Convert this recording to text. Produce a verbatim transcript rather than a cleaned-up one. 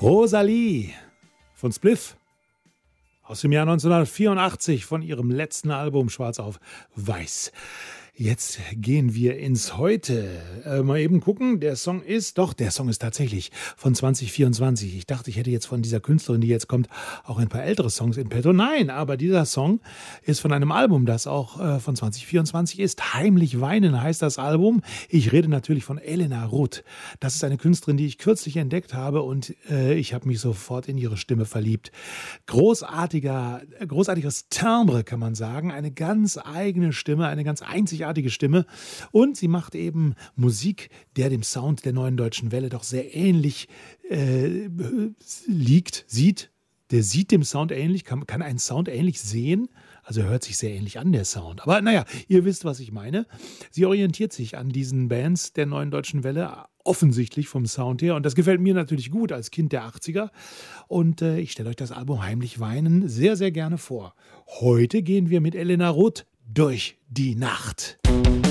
Rosalie von Spliff aus dem Jahr neunzehnhundertvierundachtzig von ihrem letzten Album Schwarz auf Weiß. Jetzt gehen wir ins Heute. Äh, mal eben gucken, der Song ist, doch, der Song ist tatsächlich von zwanzig vierundzwanzig. Ich dachte, ich hätte jetzt von dieser Künstlerin, die jetzt kommt, auch ein paar ältere Songs in petto. Nein, aber dieser Song ist von einem Album, das auch äh, von zwanzig vierundzwanzig ist. Heimlich weinen heißt das Album. Ich rede natürlich von Elena Ruth. Das ist eine Künstlerin, die ich kürzlich entdeckt habe und äh, ich habe mich sofort in ihre Stimme verliebt. Großartiger, großartiges Timbre, kann man sagen. Eine ganz eigene Stimme, eine ganz einzigartige Stimme und sie macht eben Musik, der dem Sound der Neuen Deutschen Welle doch sehr ähnlich äh, liegt, sieht. Der sieht dem Sound ähnlich, kann, kann einen Sound ähnlich sehen, also hört sich sehr ähnlich an, der Sound. Aber naja, ihr wisst, was ich meine. Sie orientiert sich an diesen Bands der Neuen Deutschen Welle, offensichtlich vom Sound her. Und das gefällt mir natürlich gut als Kind der achtziger. Und äh, ich stelle euch das Album Heimlich weinen sehr, sehr gerne vor. Heute gehen wir mit Elena Ruth durch die Nacht.